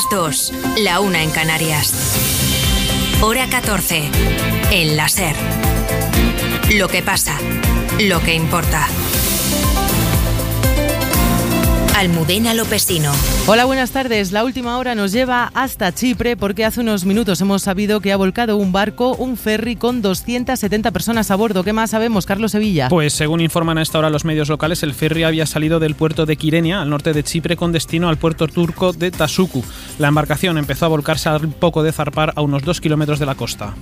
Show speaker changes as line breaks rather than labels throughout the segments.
las 2, la 1 en Canarias. Hora 14, en la SER. Lo que pasa, lo que importa. Almudena Lopesino.
Hola, buenas tardes. La última hora nos lleva hasta Chipre porque hace unos minutos hemos sabido que ha volcado un barco, un ferry con 270 personas a bordo. ¿Qué más sabemos, Carlos Sevilla?
Pues según informan a esta hora los medios locales, el ferry había salido del puerto de Kyrenia, al norte de Chipre, con destino al puerto turco de Tasuku. La embarcación empezó a volcarse al poco de zarpar a unos 2 kilómetros de la costa.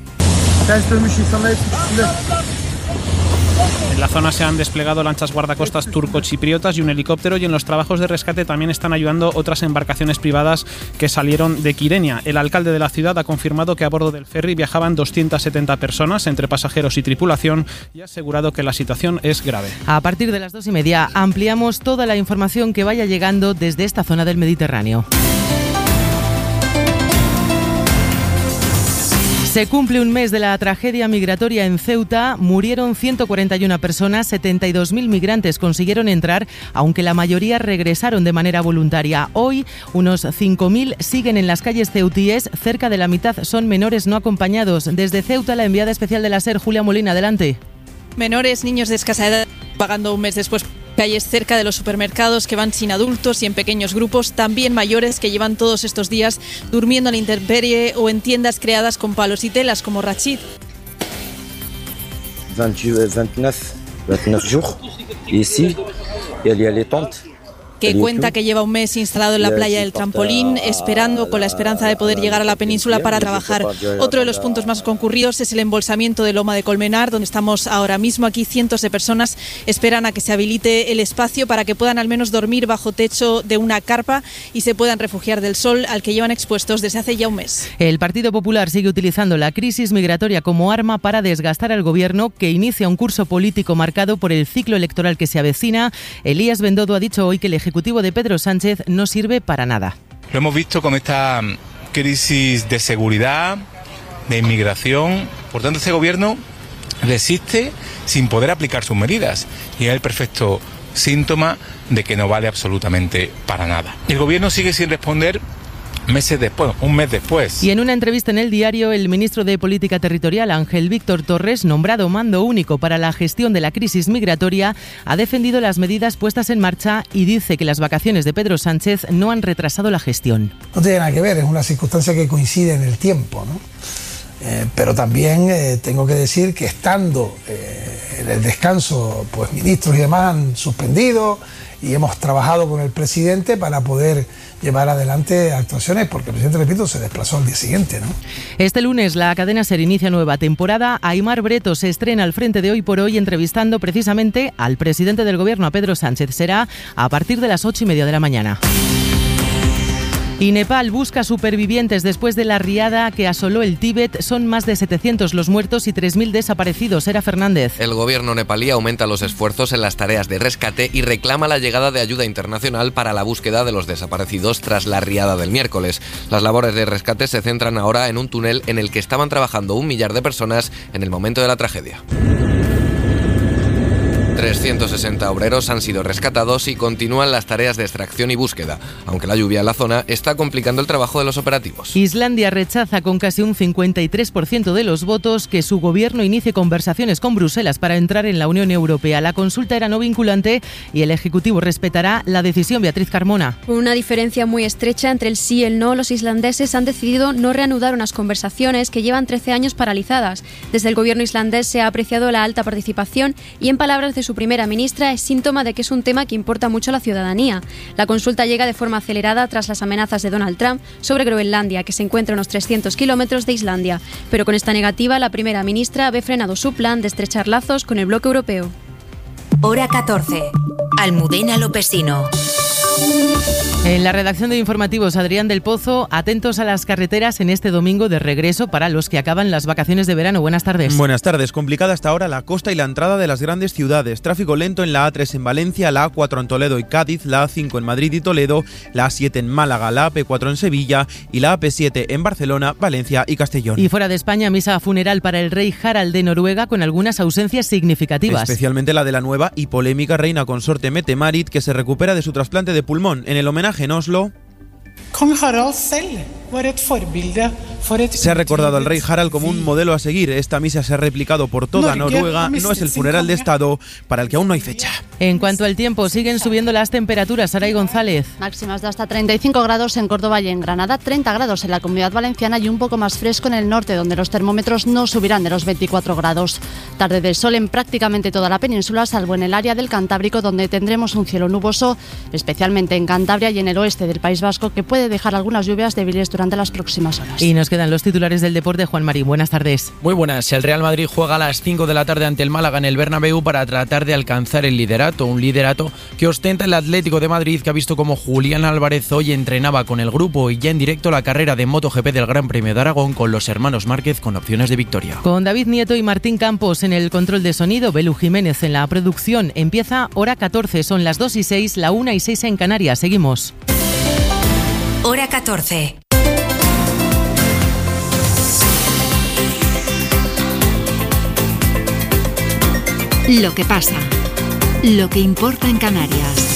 En la zona se han desplegado lanchas guardacostas turco-chipriotas y un helicóptero, y en los trabajos de rescate también están ayudando otras embarcaciones privadas que salieron de Kyrenia. El alcalde de la ciudad ha confirmado que a bordo del ferry viajaban 270 personas entre pasajeros y tripulación y ha asegurado que la situación es grave.
A partir de las 2:30 ampliamos toda la información que vaya llegando desde esta zona del Mediterráneo. Se cumple un mes de la tragedia migratoria en Ceuta. Murieron 141 personas, 72.000 migrantes consiguieron entrar, aunque la mayoría regresaron de manera voluntaria. Hoy, unos 5.000 siguen en las calles ceutíes. Cerca de la mitad son menores no acompañados. Desde Ceuta, la enviada especial de la SER, Julia Molina, adelante.
Menores, niños de escasa edad, pagando un mes después. Calles cerca de los supermercados que van sin adultos y en pequeños grupos, también mayores que llevan todos estos días durmiendo a la intemperie o en tiendas creadas con palos y telas como Rachid.
29 jours ici, il y a les tentes.
Que cuenta que lleva un mes instalado en la playa del Trampolín, esperando con la esperanza de poder llegar a la península para trabajar. Otro de los puntos más concurridos es el embolsamiento de Loma de Colmenar, donde estamos ahora mismo. Aquí cientos de personas esperan a que se habilite el espacio para que puedan al menos dormir bajo techo de una carpa y se puedan refugiar del sol al que llevan expuestos desde hace ya un mes.
El Partido Popular sigue utilizando la crisis migratoria como arma para desgastar al gobierno, que inicia un curso político marcado por el ciclo electoral que se avecina. Elías Bendodo ha dicho hoy que el Ejecutivo de Pedro Sánchez no sirve para nada.
Lo hemos visto con esta crisis de seguridad, de inmigración. Por tanto, este gobierno resiste sin poder aplicar sus medidas y es el perfecto síntoma de que no vale absolutamente para nada. El gobierno sigue sin responder meses después, un mes después.
Y en una entrevista en El Diario, el ministro de Política Territorial, Ángel Víctor Torres, nombrado mando único para la gestión de la crisis migratoria, ha defendido las medidas puestas en marcha y dice que las vacaciones de Pedro Sánchez no han retrasado la gestión.
No tiene nada que ver, es una circunstancia que coincide en el tiempo, ¿no? Pero también tengo que decir que estando en el descanso, pues ministros y demás han suspendido y hemos trabajado con el presidente para poder llevar adelante actuaciones, porque el presidente, repito, se desplazó al día siguiente, ¿no?
Este lunes la cadena SER inicia nueva temporada. Aimar Breto se estrena al frente de Hoy por Hoy, entrevistando precisamente al presidente del gobierno, a Pedro Sánchez. Será a partir de las 8:30 de la mañana. Y Nepal busca supervivientes después de la riada que asoló el Tíbet. Son más de 700 los muertos y 3.000 desaparecidos. Era Fernández.
El gobierno nepalí aumenta los esfuerzos en las tareas de rescate y reclama la llegada de ayuda internacional para la búsqueda de los desaparecidos tras la riada del miércoles. Las labores de rescate se centran ahora en un túnel en el que estaban trabajando 1 millar de personas en el momento de la tragedia. 360 obreros han sido rescatados y continúan las tareas de extracción y búsqueda, aunque la lluvia en la zona está complicando el trabajo de los operativos.
Islandia rechaza con casi un 53% de los votos que su gobierno inicie conversaciones con Bruselas para entrar en la Unión Europea. La consulta era no vinculante y el Ejecutivo respetará la decisión. Beatriz Carmona.
Con una diferencia muy estrecha entre el sí y el no, los islandeses han decidido no reanudar unas conversaciones que llevan 13 años paralizadas. Desde el gobierno islandés se ha apreciado la alta participación y, en palabras de su primera ministra, es síntoma de que es un tema que importa mucho a la ciudadanía. La consulta llega de forma acelerada tras las amenazas de Donald Trump sobre Groenlandia, que se encuentra a unos 300 kilómetros de Islandia. Pero con esta negativa, la primera ministra ve frenado su plan de estrechar lazos con el bloque europeo.
Hora 14. Almudena Lopesino.
En la redacción de Informativos, Adrián del Pozo, atentos a las carreteras en este domingo de regreso para los que acaban las vacaciones de verano. Buenas tardes.
Buenas tardes. Complicada hasta ahora la costa y la entrada de las grandes ciudades. Tráfico lento en la A3 en Valencia, la A4 en Toledo y Cádiz, la A5 en Madrid y Toledo, la A7 en Málaga, la AP4 en Sevilla y la AP7 en Barcelona, Valencia y Castellón.
Y fuera de España, misa funeral para el rey Harald de Noruega con algunas ausencias significativas.
Especialmente la de la nueva y polémica reina consorte Mette-Marit, que se recupera de su trasplante de pulmón. En el homenaje en Oslo... Se ha recordado al rey Harald como un modelo a seguir. Esta misa se ha replicado por toda Noruega. No es el funeral de Estado para el que aún no hay fecha.
En cuanto al tiempo, siguen subiendo las temperaturas. Saray González.
Máximas de hasta 35 grados en Córdoba y en Granada, 30 grados en la Comunidad Valenciana y un poco más fresco en el norte, donde los termómetros no subirán de los 24 grados. Tarde de sol en prácticamente toda la península, salvo en el área del Cantábrico, donde tendremos un cielo nuboso, especialmente en Cantabria y en el oeste del País Vasco, que puede dejar algunas lluvias débiles durante las próximas horas.
Y nos quedan los titulares del deporte. Juan Marín, buenas tardes.
Muy buenas. El Real Madrid juega a las 5 de la tarde ante el Málaga en el Bernabéu para tratar de alcanzar el liderato, un liderato que ostenta el Atlético de Madrid, que ha visto como Julián Álvarez hoy entrenaba con el grupo y ya en directo la carrera de MotoGP del Gran Premio de Aragón con los hermanos Márquez con opciones de victoria.
Con David Nieto y Martín Campos en el control de sonido, Belu Jiménez en la producción. Empieza hora 14, son las 2:06, la 1:06 en Canarias. Seguimos.
Hora 14. Lo que pasa. Lo que importa en Canarias.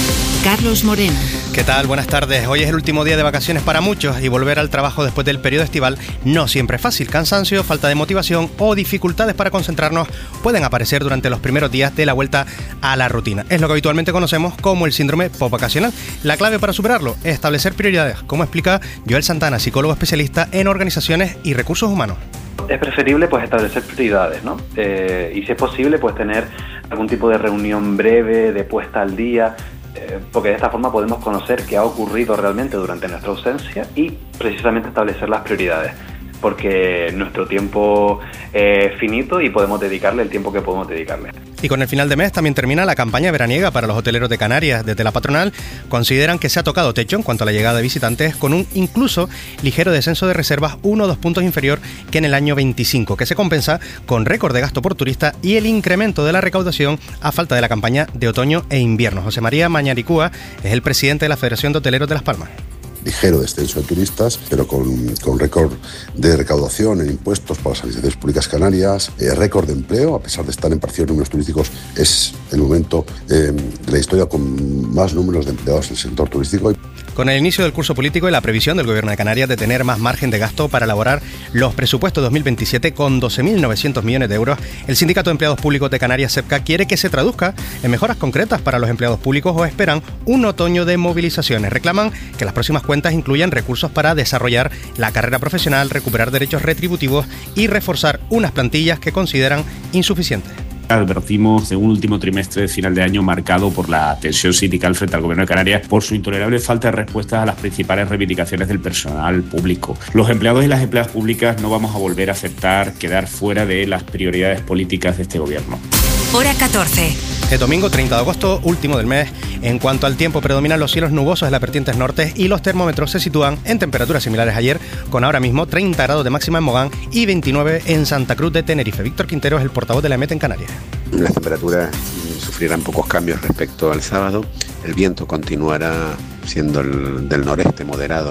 Carlos Moreno.
¿Qué tal? Buenas tardes. Hoy es el último día de vacaciones para muchos y volver al trabajo después del periodo estival no siempre es fácil. Cansancio, falta de motivación o dificultades para concentrarnos pueden aparecer durante los primeros días de la vuelta a la rutina. Es lo que habitualmente conocemos como el síndrome postvacacional. La clave para superarlo es establecer prioridades, como explica Joel Santana, psicólogo especialista en organizaciones y recursos humanos.
Es preferible pues establecer prioridades, ¿no? Y si es posible pues tener algún tipo de reunión breve, de puesta al día, porque de esta forma podemos conocer qué ha ocurrido realmente durante nuestra ausencia y precisamente establecer las prioridades, porque nuestro tiempo es finito y podemos dedicarle el tiempo que podemos dedicarle.
Y con el final de mes también termina la campaña veraniega para los hoteleros de Canarias. Desde la patronal consideran que se ha tocado techo en cuanto a la llegada de visitantes, con un incluso ligero descenso de reservas, 1 o 2 puntos inferior que en el año 25, que se compensa con récord de gasto por turista y el incremento de la recaudación a falta de la campaña de otoño e invierno. José María Mañaricúa es el presidente de la Federación de Hoteleros de Las Palmas.
Ligero descenso de turistas, pero con récord de recaudación en impuestos para las administraciones públicas canarias, récord de empleo, a pesar de estar en parciales números turísticos, es el momento de la historia con más números de empleados en el sector turístico.
Con el inicio del curso político y la previsión del Gobierno de Canarias de tener más margen de gasto para elaborar los presupuestos 2027 con 12.900 millones de euros, el Sindicato de Empleados Públicos de Canarias, SEPCA, quiere que se traduzca en mejoras concretas para los empleados públicos o esperan un otoño de movilizaciones. Reclaman que las próximas cuentas incluyan recursos para desarrollar la carrera profesional, recuperar derechos retributivos y reforzar unas plantillas que consideran insuficientes.
Advertimos de un último trimestre de final de año marcado por la tensión sindical frente al Gobierno de Canarias por su intolerable falta de respuestas a las principales reivindicaciones del personal público. Los empleados y las empleadas públicas no vamos a volver a aceptar quedar fuera de las prioridades políticas de este Gobierno.
Hora 14.
El domingo 30 de agosto, último del mes. En cuanto al tiempo, predominan los cielos nubosos en las vertientes norte y los termómetros se sitúan en temperaturas similares a ayer, con ahora mismo 30 grados de máxima en Mogán y 29 en Santa Cruz de Tenerife. Víctor Quintero es el portavoz de la EMET en Canarias.
Las temperaturas sufrirán pocos cambios respecto al sábado. El viento continuará siendo del noreste moderado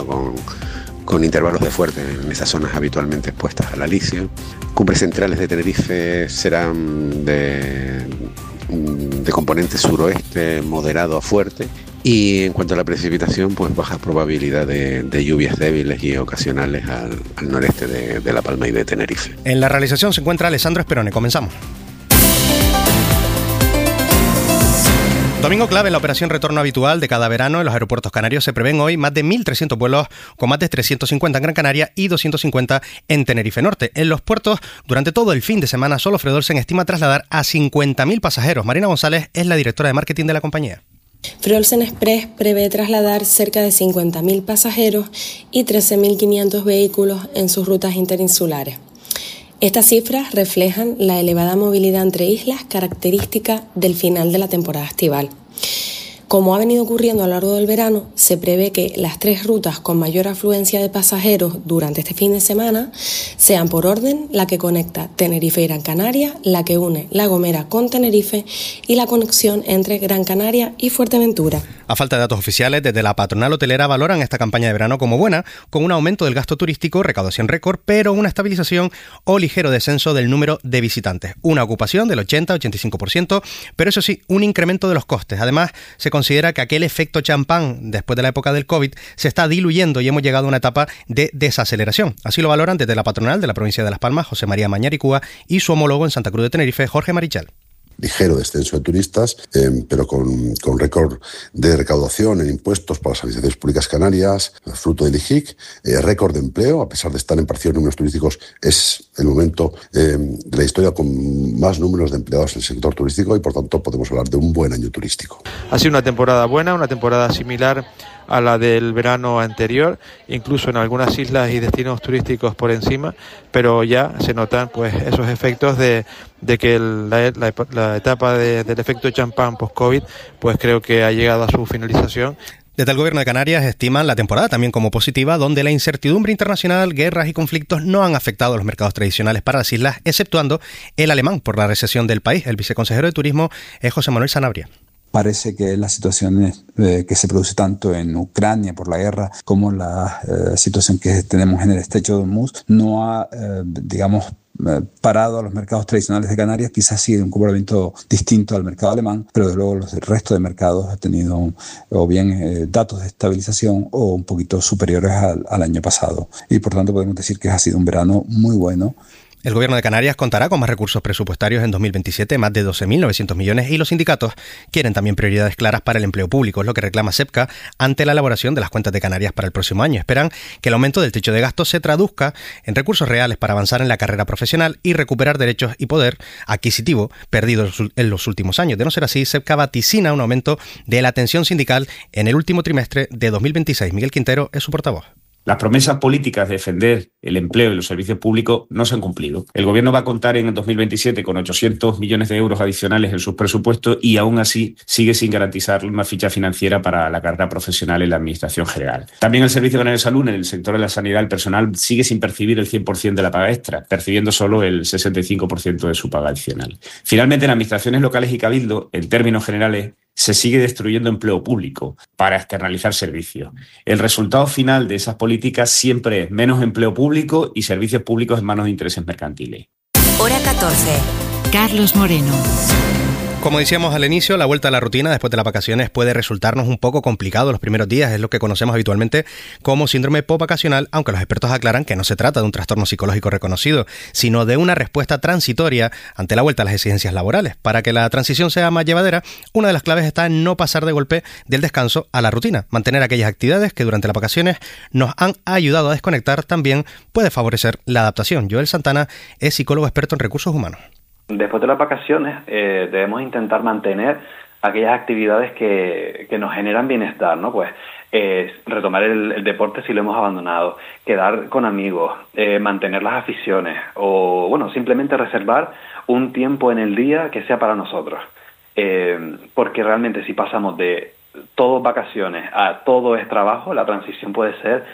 con intervalos de fuerte en esas zonas habitualmente expuestas al alisio. Cumbres centrales de Tenerife serán de componente suroeste moderado a fuerte, y en cuanto a la precipitación, pues baja probabilidad de lluvias débiles y ocasionales al noreste de La Palma y de Tenerife.
En la realización se encuentra Alessandro Esperone. Comenzamos. Domingo clave en la operación retorno habitual de cada verano en los aeropuertos canarios. Se prevén hoy más de 1.300 vuelos, con más de 350 en Gran Canaria y 250 en Tenerife Norte. En los puertos, durante todo el fin de semana, solo Fredolsen estima trasladar a 50.000 pasajeros. Marina González es la directora de marketing de la compañía.
Fredolsen Express prevé trasladar cerca de 50.000 pasajeros y 13.500 vehículos en sus rutas interinsulares. Estas cifras reflejan la elevada movilidad entre islas, característica del final de la temporada estival. Como ha venido ocurriendo a lo largo del verano, se prevé que las 3 rutas con mayor afluencia de pasajeros durante este fin de semana sean, por orden, la que conecta Tenerife y Gran Canaria, la que une La Gomera con Tenerife y la conexión entre Gran Canaria y Fuerteventura.
A falta de datos oficiales, desde la patronal hotelera valoran esta campaña de verano como buena, con un aumento del gasto turístico, recaudación récord, pero una estabilización o ligero descenso del número de visitantes. Una ocupación del 80-85%, pero eso sí, un incremento de los costes. Además, se considera que aquel efecto champán después de la época del COVID se está diluyendo y hemos llegado a una etapa de desaceleración. Así lo valoran desde la patronal de la provincia de Las Palmas, José María Mañaricúa, y su homólogo en Santa Cruz de Tenerife, Jorge Marichal.
Ligero descenso de turistas, pero con récord de recaudación en impuestos para las administraciones públicas canarias, fruto del IGIC, récord de empleo, a pesar de estar en parciales números turísticos, es el momento de la historia con más números de empleados en el sector turístico y por tanto podemos hablar de un buen año turístico.
Ha sido una temporada buena, una temporada similar a la del verano anterior, incluso en algunas islas y destinos turísticos por encima, pero ya se notan pues esos efectos de que la etapa del efecto champán post-COVID pues creo que ha llegado a su finalización.
Desde el Gobierno de Canarias estiman la temporada también como positiva, donde la incertidumbre internacional, guerras y conflictos no han afectado a los mercados tradicionales para las islas, exceptuando el alemán por la recesión del país. El viceconsejero de Turismo es José Manuel Sanabria.
Parece que las situaciones que se produce tanto en Ucrania por la guerra como la situación que tenemos en el estrecho de Hormuz no ha, parado a los mercados tradicionales de Canarias. Quizás sí de un comportamiento distinto al mercado alemán, pero de luego el resto de mercados ha tenido o bien datos de estabilización o un poquito superiores al año pasado. Y por tanto podemos decir que ha sido un verano muy bueno.
El Gobierno de Canarias contará con más recursos presupuestarios en 2027, más de 12.900 millones, y los sindicatos quieren también prioridades claras para el empleo público, es lo que reclama SEPCA ante la elaboración de las cuentas de Canarias para el próximo año. Esperan que el aumento del techo de gastos se traduzca en recursos reales para avanzar en la carrera profesional y recuperar derechos y poder adquisitivo perdidos en los últimos años. De no ser así, SEPCA vaticina un aumento de la tensión sindical en el último trimestre de 2026. Miguel Quintero es su portavoz.
Las promesas políticas de defender el empleo y los servicios públicos no se han cumplido. El Gobierno va a contar en el 2027 con 800 millones de euros adicionales en sus presupuestos y aún así sigue sin garantizar una ficha financiera para la carrera profesional en la Administración General. También el Servicio Canario de Salud, en el sector de la sanidad, el personal sigue sin percibir el 100% de la paga extra, percibiendo solo el 65% de su paga adicional. Finalmente, en administraciones locales y cabildo, en términos generales, se sigue destruyendo empleo público para externalizar servicios. El resultado final de esas políticas siempre es menos empleo público y servicios públicos en manos de intereses mercantiles.
Hora 14. Carlos Moreno.
Como decíamos al inicio, la vuelta a la rutina después de las vacaciones puede resultarnos un poco complicado los primeros días. Es lo que conocemos habitualmente como síndrome postvacacional, aunque los expertos aclaran que no se trata de un trastorno psicológico reconocido, sino de una respuesta transitoria ante la vuelta a las exigencias laborales. Para que la transición sea más llevadera, una de las claves está en no pasar de golpe del descanso a la rutina. Mantener aquellas actividades que durante las vacaciones nos han ayudado a desconectar también puede favorecer la adaptación. Joel Santana es psicólogo experto en recursos humanos.
Después de las vacaciones debemos intentar mantener aquellas actividades que nos generan bienestar, ¿no? Pues retomar el deporte si lo hemos abandonado, quedar con amigos, mantener las aficiones o, bueno, simplemente reservar un tiempo en el día que sea para nosotros. Porque realmente si pasamos de todo vacaciones a todo es trabajo, la transición puede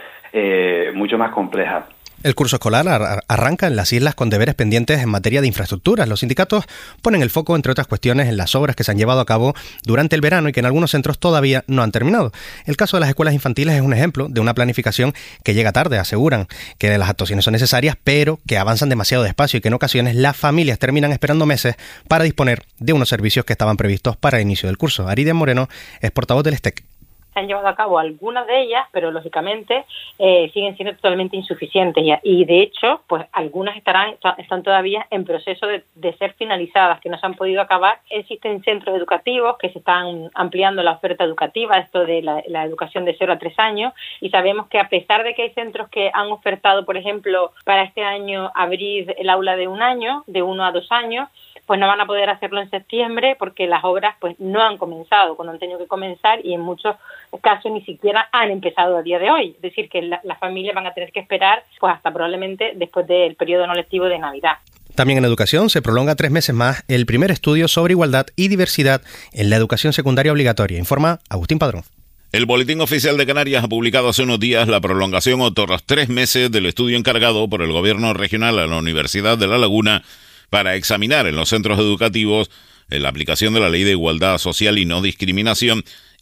ser mucho más compleja.
El curso escolar arranca en las islas con deberes pendientes en materia de infraestructuras. Los sindicatos ponen el foco, entre otras cuestiones, en las obras que se han llevado a cabo durante el verano y que en algunos centros todavía no han terminado. El caso de las escuelas infantiles es un ejemplo de una planificación que llega tarde. Aseguran que las actuaciones son necesarias, pero que avanzan demasiado despacio y que en ocasiones las familias terminan esperando meses para disponer de unos servicios que estaban previstos para el inicio del curso. Aridia Moreno es portavoz del STEC.
Se han llevado a cabo algunas de ellas, pero lógicamente siguen siendo totalmente insuficientes y de hecho, pues algunas están todavía en proceso de ser finalizadas, que no se han podido acabar. Existen centros educativos que se están ampliando la oferta educativa, esto de la educación de 0 a 3 años, y sabemos que a pesar de que hay centros que han ofertado, por ejemplo, para este año abrir el aula de 1 año, de 1 a 2 años, pues no van a poder hacerlo en septiembre porque las obras pues no han comenzado cuando han tenido que comenzar y en muchos casos ni siquiera han empezado a día de hoy. Es decir, que las familias van a tener que esperar pues hasta probablemente después del periodo no lectivo de Navidad.
También en educación se prolonga 3 meses más el primer estudio sobre igualdad y diversidad en la educación secundaria obligatoria, informa Agustín Padrón.
El Boletín Oficial de Canarias ha publicado hace unos días la prolongación otros 3 meses del estudio encargado por el Gobierno Regional a la Universidad de La Laguna para examinar en los centros educativos la aplicación de la Ley de Igualdad Social y No Discriminación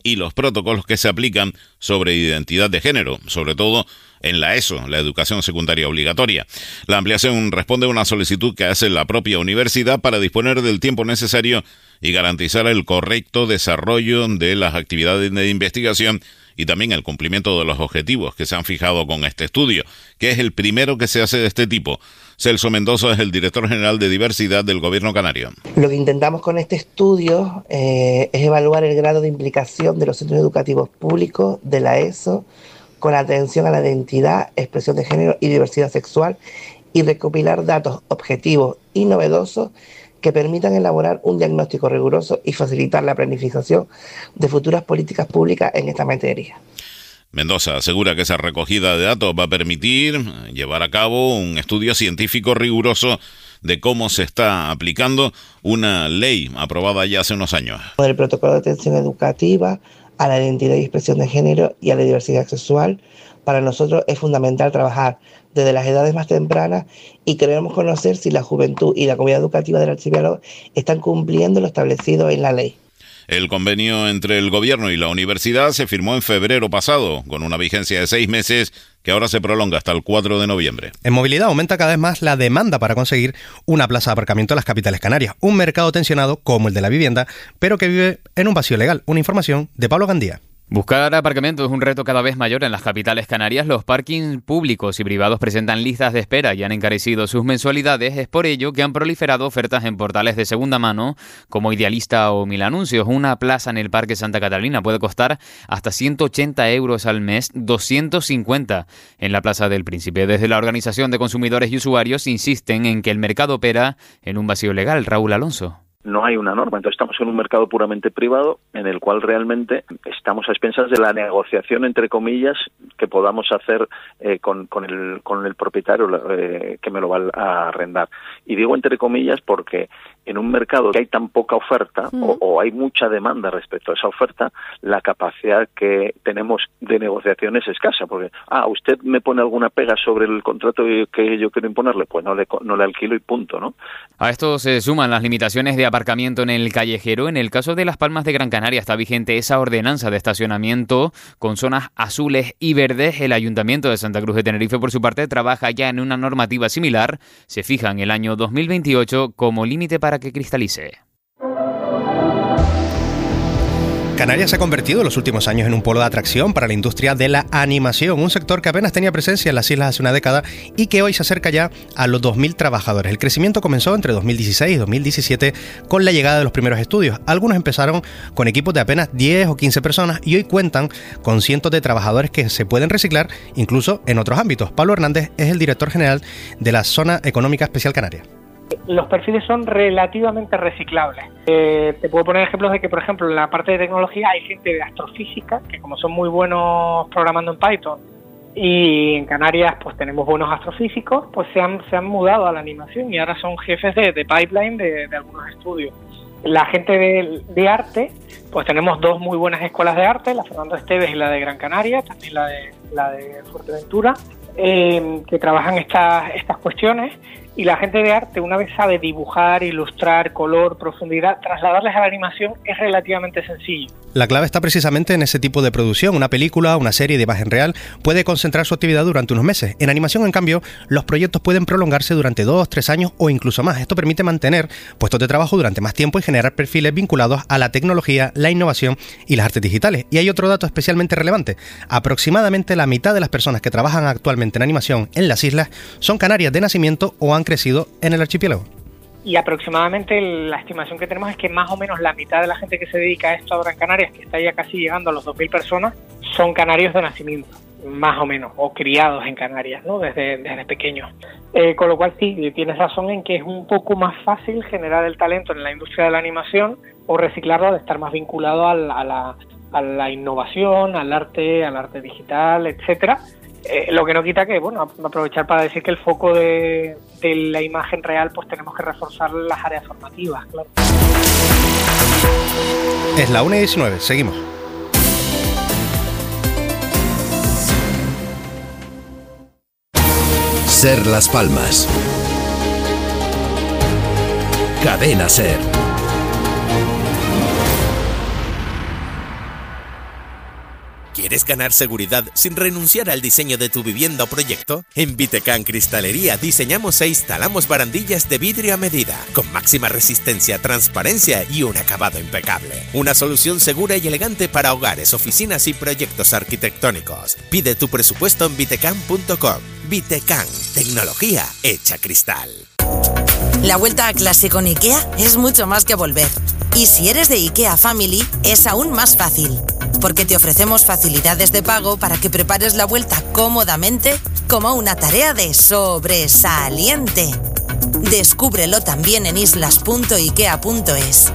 y los protocolos que se aplican sobre identidad de género, sobre todo en la ESO, la educación secundaria obligatoria. La ampliación responde a una solicitud que hace la propia universidad para disponer del tiempo necesario y garantizar el correcto desarrollo de las actividades de investigación y también el cumplimiento de los objetivos que se han fijado con este estudio, que es el primero que se hace de este tipo. Celso Mendoza es el director general de diversidad del Gobierno canario.
Lo que intentamos con este estudio es evaluar el grado de implicación de los centros educativos públicos de la ESO con atención a la identidad, expresión de género y diversidad sexual y recopilar datos objetivos y novedosos que permitan elaborar un diagnóstico riguroso y facilitar la planificación de futuras políticas públicas en esta materia.
Mendoza asegura que esa recogida de datos va a permitir llevar a cabo un estudio científico riguroso de cómo se está aplicando una ley aprobada ya hace unos años.
El protocolo de atención educativa a la identidad y expresión de género y a la diversidad sexual, para nosotros es fundamental trabajar desde las edades más tempranas y queremos conocer si la juventud y la comunidad educativa del archipiélago están cumpliendo lo establecido en la ley.
El convenio entre el gobierno y la universidad se firmó en febrero pasado, con una vigencia de 6 meses que ahora se prolonga hasta el 4 de noviembre.
En movilidad aumenta cada vez más la demanda para conseguir una plaza de aparcamiento en las capitales canarias. Un mercado tensionado como el de la vivienda, pero que vive en un vacío legal. Una información de Pablo Gandía.
Buscar aparcamiento es un reto cada vez mayor en las capitales canarias. Los parkings públicos y privados presentan listas de espera y han encarecido sus mensualidades. Es por ello que han proliferado ofertas en portales de segunda mano como Idealista o Mil Anuncios. Una plaza en el Parque Santa Catalina puede costar hasta 180 euros al mes, 250 en la Plaza del Príncipe. Desde la Organización de Consumidores y Usuarios insisten en que el mercado opera en un vacío legal. Raúl Alonso.
No hay una norma, entonces estamos en un mercado puramente privado en el cual realmente estamos a expensas de la negociación, entre comillas, que podamos hacer con el propietario que me lo va a arrendar. Y digo entre comillas porque en un mercado que hay tan poca oferta o hay mucha demanda respecto a esa oferta, la capacidad que tenemos de negociación es escasa, porque usted me pone alguna pega sobre el contrato que yo quiero imponerle, pues no le alquilo y punto, ¿no?
A esto se suman las limitaciones de aparcamiento en el callejero. En el caso de Las Palmas de Gran Canaria está vigente esa ordenanza de estacionamiento con zonas azules y verdes. El Ayuntamiento de Santa Cruz de Tenerife, por su parte, trabaja ya en una normativa similar. Se fija en el año 2028 como límite para que cristalice.
Canarias se ha convertido en los últimos años en un polo de atracción para la industria de la animación, un sector que apenas tenía presencia en las islas hace una década y que hoy se acerca ya a los 2.000 trabajadores. El crecimiento comenzó entre 2016 y 2017 con la llegada de los primeros estudios. Algunos empezaron con equipos de apenas 10 o 15 personas y hoy cuentan con cientos de trabajadores que se pueden reciclar incluso en otros ámbitos. Pablo Hernández es el director general de la Zona Económica Especial Canaria.
Los perfiles son relativamente reciclables. Te puedo poner ejemplos de que, por ejemplo, en la parte de tecnología hay gente de astrofísica, que como son muy buenos programando en Python, y en Canarias pues tenemos buenos astrofísicos, pues se han mudado a la animación y ahora son jefes de pipeline de algunos estudios. La gente de arte, pues tenemos 2 muy buenas escuelas de arte, la Fernando Esteves y la de Gran Canaria, también la de Fuerteventura, que trabajan estas cuestiones. Y la gente de arte, una vez sabe dibujar, ilustrar, color, profundidad, trasladarles a la animación es relativamente sencillo.
La clave está precisamente en ese tipo de producción. Una película, una serie de imagen real puede concentrar su actividad durante unos meses. En animación, en cambio, los proyectos pueden prolongarse durante 2, 3 años o incluso más. Esto permite mantener puestos de trabajo durante más tiempo y generar perfiles vinculados a la tecnología, la innovación y las artes digitales. Y hay otro dato especialmente relevante. Aproximadamente la mitad de las personas que trabajan actualmente en animación en las islas son canarias de nacimiento o han crecido en el archipiélago.
Y aproximadamente la estimación que tenemos es que más o menos la mitad de la gente que se dedica a esto ahora en Canarias, que está ya casi llegando a los 2.000 personas, son canarios de nacimiento, más o menos, o criados en Canarias, ¿no? Desde pequeños. Con lo cual sí, tienes razón en que es un poco más fácil generar el talento en la industria de la animación o reciclarlo al estar más vinculado a la innovación, al arte digital, etcétera. Lo que no quita que, aprovechar para decir que el foco de la imagen real, pues tenemos que reforzar las áreas formativas, claro.
Es la 1:19, seguimos.
Ser Las Palmas. Cadena Ser.
¿Quieres ganar seguridad sin renunciar al diseño de tu vivienda o proyecto? En Vitecan Cristalería diseñamos e instalamos barandillas de vidrio a medida, con máxima resistencia, transparencia y un acabado impecable. Una solución segura y elegante para hogares, oficinas y proyectos arquitectónicos. Pide tu presupuesto en vitecan.com. Vitecan, tecnología hecha cristal.
La vuelta a clase con IKEA es mucho más que volver. Y si eres de IKEA Family, es aún más fácil. Porque te ofrecemos facilidades de pago para que prepares la vuelta cómodamente como una tarea de sobresaliente. Descúbrelo también en islas.ikea.es.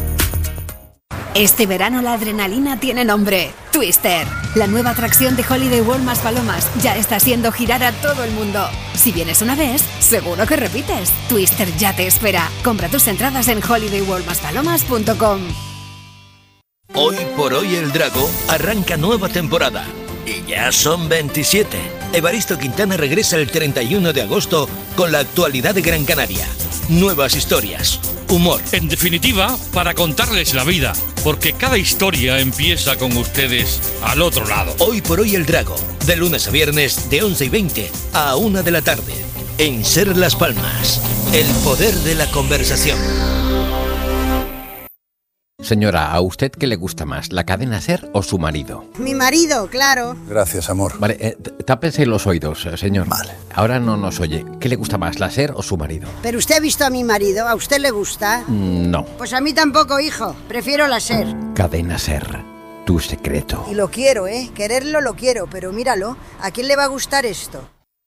Este verano la adrenalina tiene nombre: Twister. La nueva atracción de Holiday World Maspalomas ya está haciendo girar a todo el mundo. Si vienes una vez, seguro que repites. Twister ya te espera. Compra tus entradas en holidayworldmaspalomas.com.
Hoy por hoy el Drago arranca nueva temporada. Y ya son 27. Evaristo Quintana regresa el 31 de agosto con la actualidad de Gran Canaria. Nuevas historias, humor.
En definitiva, para contarles la vida, porque cada historia empieza con ustedes al otro lado.
Hoy por hoy el Drago, de lunes a viernes de 11:20 a 1 de la tarde. En Ser Las Palmas, el poder de la conversación.
Señora, ¿a usted qué le gusta más, la cadena SER o su marido?
Mi marido, claro.
Gracias, amor. Vale, tápese los oídos, señor. Vale. Ahora no nos oye. ¿Qué le gusta más, la SER o su marido?
Pero usted ha visto a mi marido, ¿a usted le gusta?
No.
Pues a mí tampoco, hijo. Prefiero la SER.
Cadena SER, tu secreto.
Y lo quiero, quererlo lo quiero, pero míralo, ¿a quién le va a gustar esto?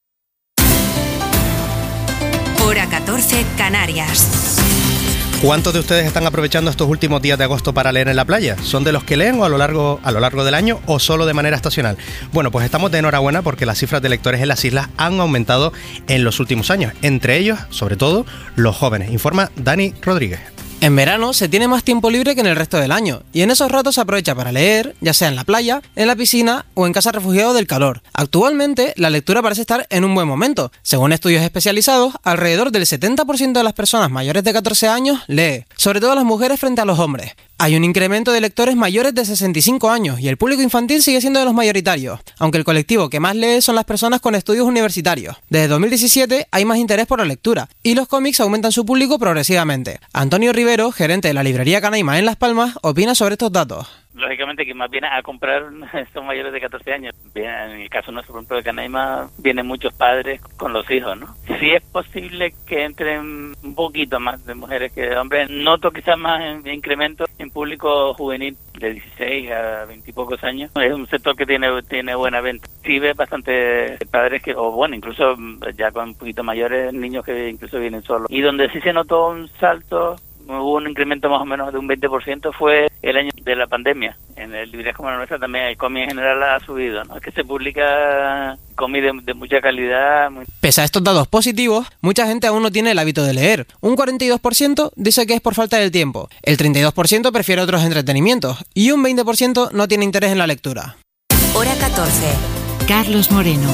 Hora 14, Canarias.
¿Cuántos de ustedes están aprovechando estos últimos días de agosto para leer en la playa? ¿Son de los que leen o a lo largo del año o solo de manera estacional? Bueno, pues estamos de enhorabuena porque las cifras de lectores en las islas han aumentado en los últimos años. Entre ellos, sobre todo, los jóvenes. Informa Dani Rodríguez.
En verano se tiene más tiempo libre que en el resto del año, y en esos ratos se aprovecha para leer, ya sea en la playa, en la piscina o en casa refugiado del calor. Actualmente, la lectura parece estar en un buen momento. Según estudios especializados, alrededor del 70% de las personas mayores de 14 años lee, sobre todo las mujeres frente a los hombres. Hay un incremento de lectores mayores de 65 años y el público infantil sigue siendo de los mayoritarios, aunque el colectivo que más lee son las personas con estudios universitarios. Desde 2017 hay más interés por la lectura y los cómics aumentan su público progresivamente. Antonio Rivero, gerente de la librería Canaima en Las Palmas, opina sobre estos datos.
Lógicamente que más vienen a comprar son mayores de 14 años. Bien, en el caso nuestro, por ejemplo, de Canaima, vienen muchos padres con los hijos, ¿no? Sí es posible que entren un poquito más de mujeres que de hombres. Noto quizás más en incremento en público juvenil de 16 a 20 y pocos años. Es un sector que tiene buena venta. Sí ves bastante padres que, o bueno, incluso ya con un poquito mayores, niños que incluso vienen solos. Y donde sí se notó un salto, hubo un incremento más o menos de un 20%, fue el año de la pandemia. En librerías como la nuestra también el cómic en general ha subido, ¿no? Es que se publica cómic de mucha calidad.
Pese a estos datos positivos, mucha gente aún no tiene el hábito de leer. Un 42% dice que es por falta del tiempo, el 32% prefiere otros entretenimientos y un 20% no tiene interés en la lectura.
Hora 14. Carlos Moreno.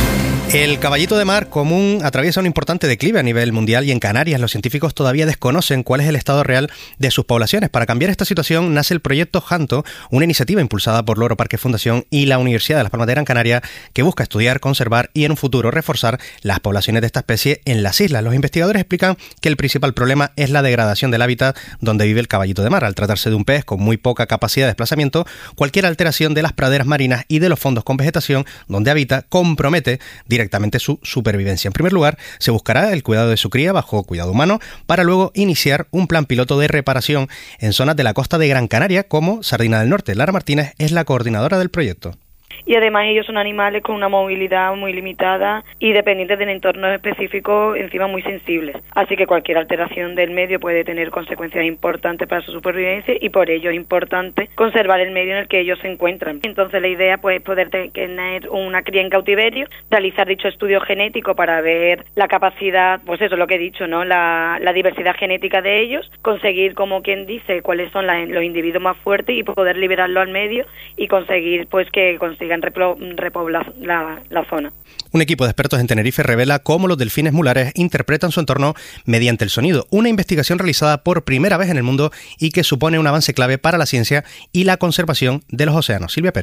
El caballito de mar común atraviesa un importante declive a nivel mundial y en Canarias los científicos todavía desconocen cuál es el estado real de sus poblaciones. Para cambiar esta situación nace el proyecto Janto, una iniciativa impulsada por Loro Parque Fundación y la Universidad de Las Palmas de Gran Canaria que busca estudiar, conservar y en un futuro reforzar las poblaciones de esta especie en las islas. Los investigadores explican que el principal problema es la degradación del hábitat donde vive el caballito de mar. Al tratarse de un pez con muy poca capacidad de desplazamiento, cualquier alteración de las praderas marinas y de los fondos con vegetación donde habita compromete directamente su supervivencia. En primer lugar, se buscará el cuidado de su cría bajo cuidado humano para luego iniciar un plan piloto de reparación en zonas de la costa de Gran Canaria como Sardina del Norte. Lara Martínez es la coordinadora del proyecto.
Y además ellos son animales con una movilidad muy limitada y dependientes de entornos específicos, encima muy sensibles. Así que cualquier alteración del medio puede tener consecuencias importantes para su supervivencia y por ello es importante conservar el medio en el que ellos se encuentran. Entonces la idea pues, es poder tener una cría en cautiverio, realizar dicho estudio genético para ver la capacidad, pues eso es lo que he dicho, ¿no? La diversidad genética de ellos, conseguir, como quien dice, cuáles son los individuos más fuertes y poder liberarlo al medio y conseguir pues que consigan repoblar la zona.
Un equipo de expertos en Tenerife revela cómo los delfines mulares interpretan su entorno mediante el sonido, una investigación realizada por primera vez en el mundo y que supone un avance clave para la ciencia y la conservación de los océanos. Silvia Pérez.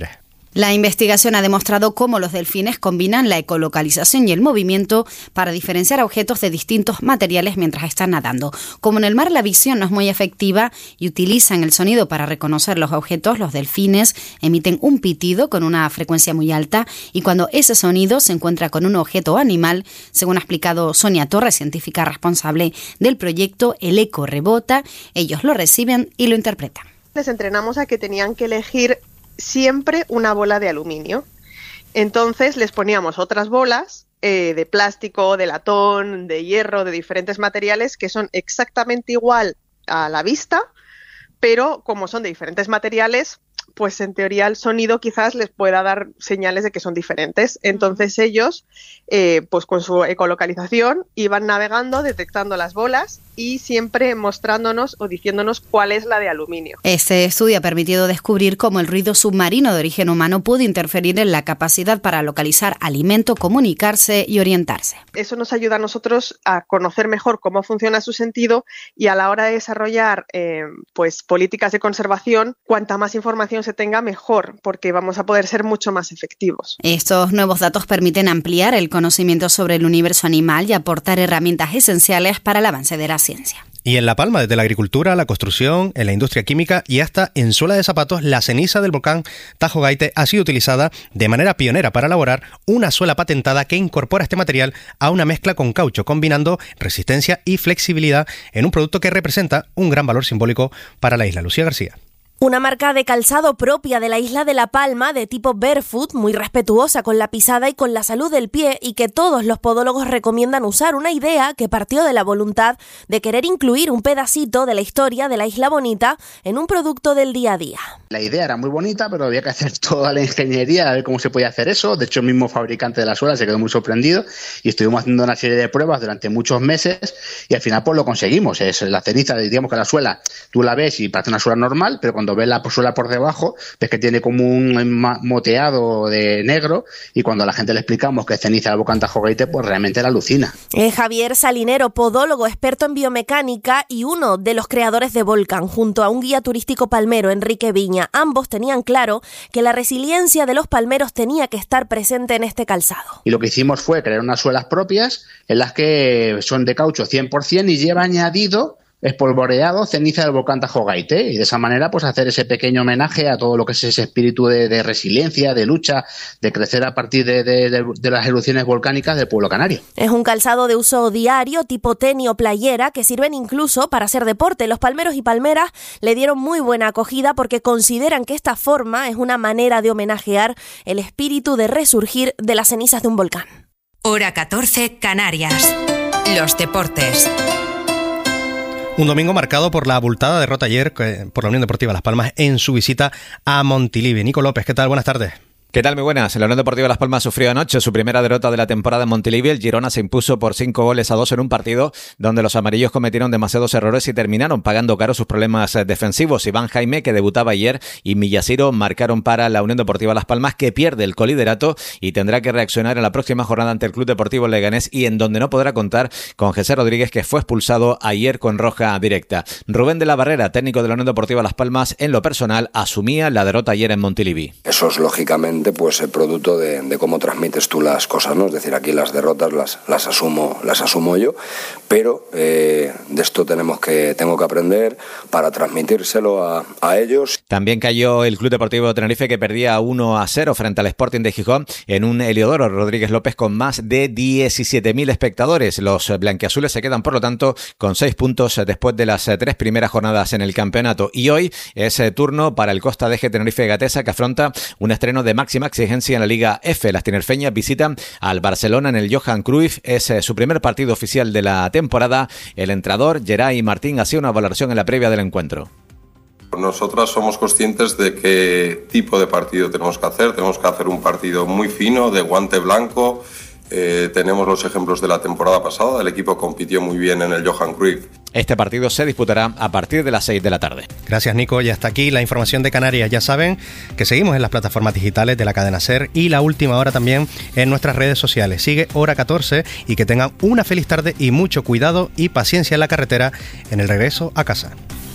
La investigación ha demostrado cómo los delfines combinan la ecolocalización y el movimiento para diferenciar objetos de distintos materiales mientras están nadando. Como en el mar la visión no es muy efectiva y utilizan el sonido para reconocer los objetos, los delfines emiten un pitido con una frecuencia muy alta y cuando ese sonido se encuentra con un objeto o animal, según ha explicado Sonia Torres, científica responsable del proyecto, el eco rebota, ellos lo reciben y lo interpretan.
Les entrenamos a que tenían que elegir siempre una bola de aluminio. Entonces les poníamos otras bolas de plástico, de latón, de hierro, de diferentes materiales que son exactamente igual a la vista, pero como son de diferentes materiales, pues en teoría el sonido quizás les pueda dar señales de que son diferentes. Entonces ellos, pues con su ecolocalización, iban navegando, detectando las bolas y siempre mostrándonos o diciéndonos cuál es la de aluminio.
Este estudio ha permitido descubrir cómo el ruido submarino de origen humano puede interferir en la capacidad para localizar alimento, comunicarse y orientarse.
Eso nos ayuda a nosotros a conocer mejor cómo funciona su sentido y a la hora de desarrollar pues políticas de conservación, cuanta más información se tenga mejor, porque vamos a poder ser mucho más efectivos.
Estos nuevos datos permiten ampliar el conocimiento sobre el universo animal y aportar herramientas esenciales para el avance de la ciencia.
Y en La Palma, desde la agricultura, la construcción, en la industria química y hasta en suela de zapatos, la ceniza del volcán Tajo Gaite ha sido utilizada de manera pionera para elaborar una suela patentada que incorpora este material a una mezcla con caucho, combinando resistencia y flexibilidad en un producto que representa un gran valor simbólico para la isla. Lucía García.
Una marca de calzado propia de la isla de La Palma, de tipo barefoot, muy respetuosa con la pisada y con la salud del pie y que todos los podólogos recomiendan usar, una idea que partió de la voluntad de querer incluir un pedacito de la historia de la Isla Bonita en un producto del día a día.
La idea era muy bonita, pero había que hacer toda la ingeniería a ver cómo se podía hacer eso. De hecho, el mismo fabricante de la suela se quedó muy sorprendido y estuvimos haciendo una serie de pruebas durante muchos meses y al final pues lo conseguimos. Es la ceniza, digamos que la suela, tú la ves y parece una suela normal, pero cuando ves la suela por debajo, ves que tiene como un moteado de negro y cuando a la gente le explicamos que es ceniza del volcán Tajo Gaite, pues realmente la alucina.
Javier Salinero, podólogo, experto en biomecánica y uno de los creadores de Volcán, junto a un guía turístico palmero, Enrique Viña. Ambos tenían claro que la resiliencia de los palmeros tenía que estar presente en este calzado.
Y lo que hicimos fue crear unas suelas propias en las que son de caucho 100% y lleva añadido espolvoreado ceniza del volcán Tajo Gaite y de esa manera pues hacer ese pequeño homenaje a todo lo que es ese espíritu de resiliencia, de lucha, de crecer a partir de las erupciones volcánicas del pueblo canario.
Es un calzado de uso diario, tipo tenis o playera, que sirven incluso para hacer deporte. Los palmeros y palmeras le dieron muy buena acogida porque consideran que esta forma es una manera de homenajear el espíritu de resurgir de las cenizas de un volcán.
Hora 14, Canarias. Los deportes.
Un domingo marcado por la abultada derrota ayer por la Unión Deportiva Las Palmas en su visita a Montilivi. Nico López, ¿qué tal? Buenas tardes.
¿Qué tal? Muy buenas. La Unión Deportiva Las Palmas sufrió anoche su primera derrota de la temporada en Montilivi. El Girona se impuso por 5-2 en un partido donde los amarillos cometieron demasiados errores y terminaron pagando caro sus problemas defensivos. Iván Jaime, que debutaba ayer, y Millasiro marcaron para la Unión Deportiva Las Palmas, que pierde el coliderato y tendrá que reaccionar en la próxima jornada ante el Club Deportivo Leganés y en donde no podrá contar con José Rodríguez, que fue expulsado ayer con roja directa. Rubén de la Barrera, técnico de la Unión Deportiva Las Palmas, en lo personal asumía la derrota ayer en Montilivi.
Eso es lógicamente pues el producto de cómo transmites tú las cosas, ¿no? Es decir, aquí las derrotas las asumo yo, pero de esto tengo que aprender para transmitírselo a ellos.
También cayó el Club Deportivo Tenerife, que perdía 1-0 frente al Sporting de Gijón en un Heliodoro Rodríguez López con más de 17.000 espectadores. Los blanquiazules se quedan, por lo tanto, con 6 puntos después de las 3 primeras jornadas en el campeonato. Y hoy es turno para el Costa Deje Tenerife Gatesa, que afronta un estreno de máxima exigencia en la Liga F. Las tinerfeñas visitan al Barcelona en el Johan Cruyff. Es su primer partido oficial de la temporada. El entrenador Geray Martín hacía una valoración en la previa del encuentro.
Nosotras somos conscientes de qué tipo de partido tenemos que hacer. Tenemos que hacer un partido muy fino, de guante blanco. Tenemos los ejemplos de la temporada pasada. El equipo compitió muy bien en el Johan Cruyff.
Este partido se disputará a partir de las 6 de la tarde.
Gracias, Nico. Y hasta aquí la información de Canarias. Ya saben que seguimos en las plataformas digitales de la cadena SER y La Última Hora también en nuestras redes sociales. Sigue Hora 14 y que tengan una feliz tarde y mucho cuidado y paciencia en la carretera en el regreso a casa.